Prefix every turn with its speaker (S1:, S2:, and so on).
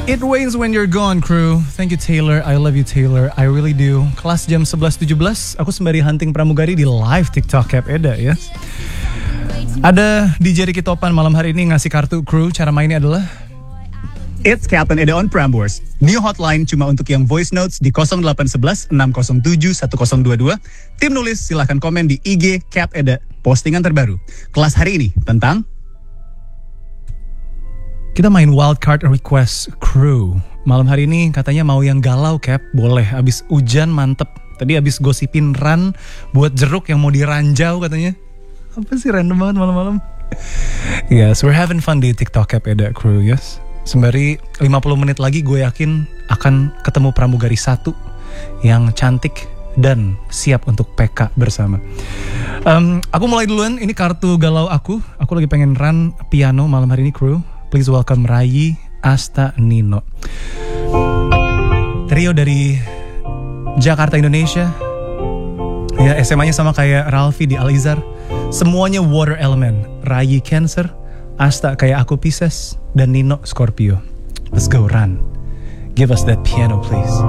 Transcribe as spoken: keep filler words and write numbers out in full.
S1: It rains when you're gone, crew. Thank you, Taylor. I love you, Taylor. I really do. Kelas jam sebelas tujuh belas, aku sembari hunting pramugari di live TikTok Cap Eda ya. Ada D J Ricky Topan malam hari ini ngasih kartu crew. Cara mainnya adalah
S2: It's Captain Eda on Prambors. New hotline cuma untuk yang voice notes di nol delapan satu satu enam nol tujuh satu nol dua dua. Tim nulis silahkan komen di I G Cap Eda. Postingan terbaru. Kelas hari ini tentang
S1: kita main wildcard request crew. Malam hari ini katanya mau yang galau, Cap. Boleh, abis hujan mantep. Tadi abis gosipin Ran buat jeruk yang mau diranjau katanya. Apa sih random banget malam-malam. Yes, we're having fun di TikTok Cap Eda crew, yes. Sembari lima puluh menit lagi gue yakin akan ketemu pramugari satu yang cantik dan siap untuk P K bersama. Um, aku mulai duluan, ini kartu galau aku. Aku lagi pengen run piano malam hari ini crew. Please welcome Rayi, Asta, Nino. Trio dari Jakarta, Indonesia. Ya, S M A-nya sama kayak Ralfi di Al-Izhar. Semuanya water element. Rayi Cancer, Asta kayak aku Pisces, dan Nino Scorpio. Let's go run. Give us that piano please.